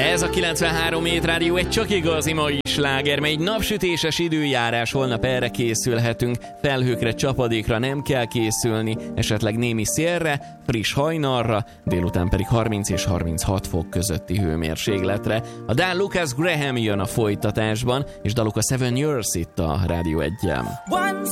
Ez a 93 Hét Rádió egy csak igazi mai sláger, mely egy napsütéses időjárás, holnap erre készülhetünk, felhőkre, csapadékra nem kell készülni, esetleg némi szélre, friss hajnalra, délután pedig 30 és 36 fok közötti hőmérsékletre. A dán Lucas Graham jön a folytatásban, és daluk a 7 Years itt a Rádió 1-jel.